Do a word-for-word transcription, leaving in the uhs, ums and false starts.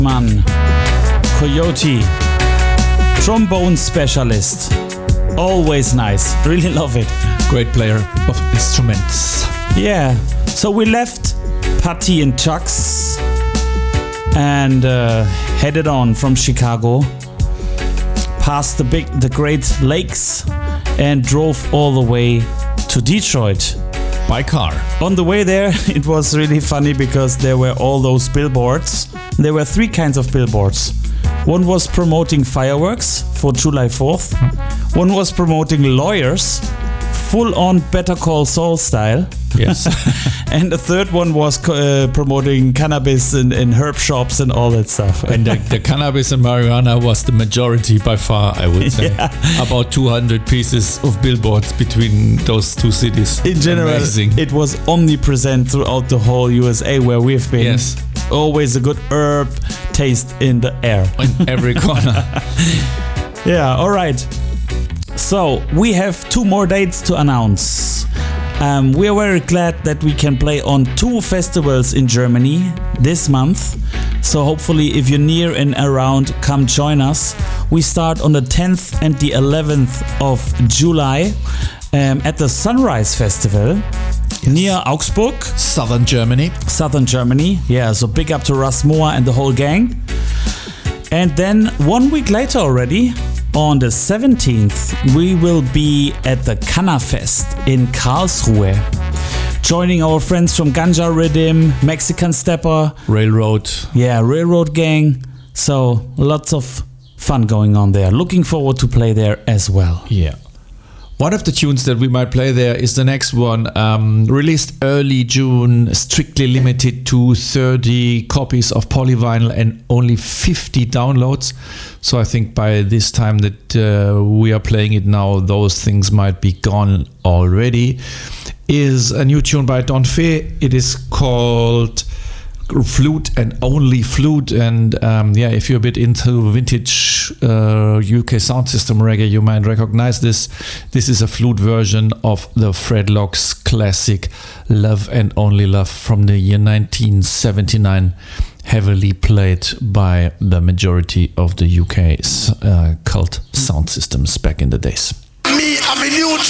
Man, Coyote, trombone specialist. Always nice. Really love it. Great player of instruments. Yeah. So we left Patti and Chucks and uh, headed on from Chicago, past the big, the Great Lakes, and drove all the way to Detroit. By car. On the way there, it was really funny because there were all those billboards. There were three kinds of billboards. One was promoting fireworks for July fourth. One was promoting lawyers, full on Better Call Saul style. Yes. And the third one was uh, promoting cannabis in, in herb shops and all that stuff. And the, the cannabis and marijuana was the majority by far, I would say. Yeah. About two hundred pieces of billboards between those two cities. In general, Amazing. It was omnipresent throughout the whole U S A where we've been. Yes. Always a good herb taste in the air. In every corner. Yeah, all right. So we have two more dates to announce. Um, we are very glad that we can play on two festivals in Germany this month. So hopefully if you're near and around, come join us. We start on the tenth and the eleventh of July um, at the Sunrise Festival. Yes. Near Augsburg. Southern Germany. Southern Germany. Yeah, so big up to Russ Moore and the whole gang. And then one week later already, on the seventeenth, we will be at the Canna-Fest in Karlsruhe, joining our friends from Ganja Rhythm, Mexican Stepper, Railroad. Yeah, Railroad Gang. So lots of fun going on there. Looking forward to play there as well. Yeah. One of the tunes that we might play there is the next one, um, released early June, strictly limited to thirty copies of polyvinyl and only fifty downloads. So I think by this time that uh, we are playing it now, those things might be gone already. Is a new tune by Don Fe. It is called Flute and Only Flute, and um, yeah, if you're a bit into vintage uh, U K sound system reggae, you might recognize this. This is a flute version of the Fredlocks classic Love and Only Love from the year nineteen seventy-nine, heavily played by the majority of the U K's uh, cult sound systems back in the days. Me, I'm a new